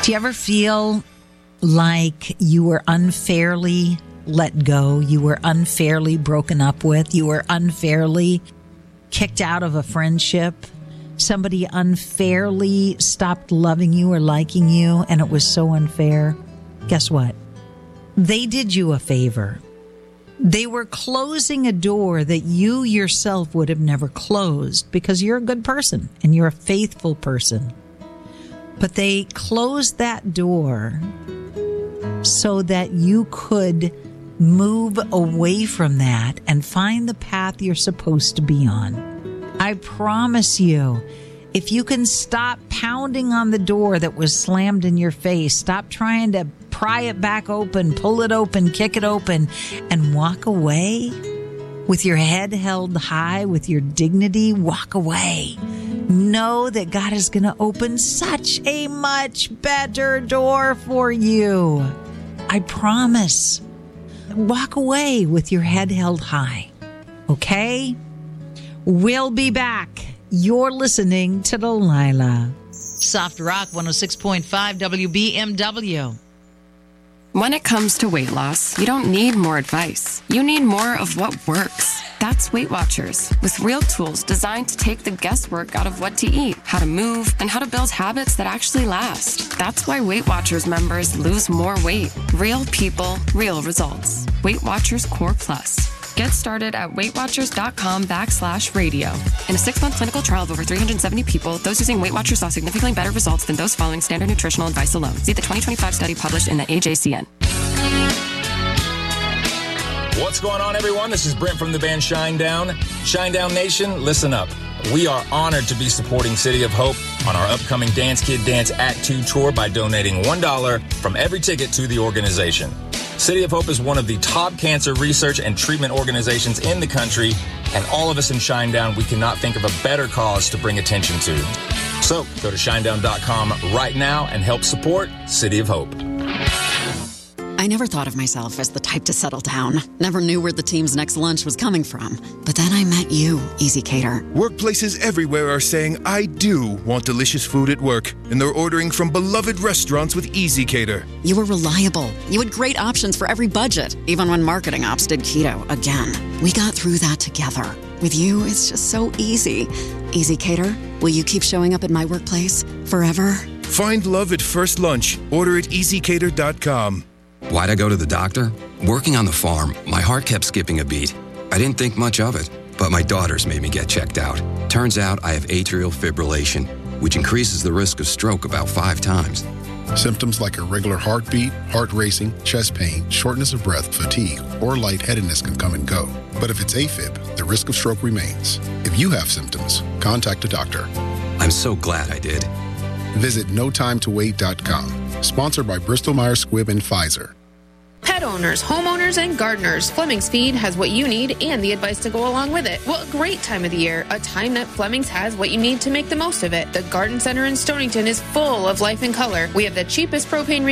Do you ever feel like you were unfairly let go? You were unfairly broken up with? You were unfairly kicked out of a friendship? Somebody unfairly stopped loving you or liking you, and it was so unfair? Guess what? They did you a favor. They were closing a door that you yourself would have never closed because you're a good person and you're a faithful person. But they closed that door so that you could move away from that and find the path you're supposed to be on. I promise you, if you can stop pounding on the door that was slammed in your face, stop trying to pry it back open, pull it open, kick it open, and walk away with your head held high, with your dignity, walk away. Know that God is going to open such a much better door for you. I promise. Walk away with your head held high. Okay? We'll be back. You're listening to Delilah. Soft Rock 106.5 WBMW. When it comes to weight loss, you don't need more advice. You need more of what works. That's Weight Watchers, with real tools designed to take the guesswork out of what to eat, how to move, and how to build habits that actually last. That's why Weight Watchers members lose more weight. Real people, real results. Weight Watchers Core Plus. Get started at WeightWatchers.com/radio. In a 6-month clinical trial of over 370 people, those using Weight Watchers saw significantly better results than those following standard nutritional advice alone. See the 2025 study published in the AJCN. What's going on, everyone? This is Brent from the band Shinedown. Shinedown Nation, listen up. We are honored to be supporting City of Hope on our upcoming Dance Kid Dance Act 2 tour by donating $1 from every ticket to the organization. City of Hope is one of the top cancer research and treatment organizations in the country, and all of us in Shinedown, we cannot think of a better cause to bring attention to. So go to shinedown.com right now and help support City of Hope. I never thought of myself as the type to settle down. Never knew where the team's next lunch was coming from. But then I met you, Easy Cater. Workplaces everywhere are saying, I do want delicious food at work. And they're ordering from beloved restaurants with Easy Cater. You were reliable. You had great options for every budget, even when marketing ops did keto again. We got through that together. With you, it's just so easy. Easy Cater, will you keep showing up at my workplace forever? Find love at first lunch. Order at easycater.com. Why'd I go to the doctor? Working on the farm, my heart kept skipping a beat. I didn't think much of it, but my daughters made me get checked out. Turns out I have atrial fibrillation, which increases the risk of stroke about 5 times. Symptoms like irregular heartbeat, heart racing, chest pain, shortness of breath, fatigue, or lightheadedness can come and go. But if it's AFib, the risk of stroke remains. If you have symptoms, contact a doctor. I'm so glad I did. Visit notimetowait.com. Sponsored by Bristol-Myers Squibb and Pfizer. Pet owners, homeowners, and gardeners, Fleming's Feed has what you need and the advice to go along with it. What a great time of the year, a time that Fleming's has what you need to make the most of it. The Garden Center in Stonington is full of life and color. We have the cheapest propane